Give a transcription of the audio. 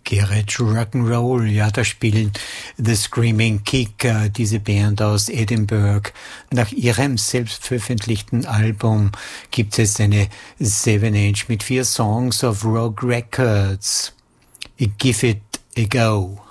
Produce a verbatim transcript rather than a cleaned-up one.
Garage Rock'n'Roll, ja, da spielen The Screaming Kicker, diese Band aus Edinburgh. Nach ihrem selbst veröffentlichten Album gibt es eine seven inch mit vier Songs auf Rogue Records. Give it a go.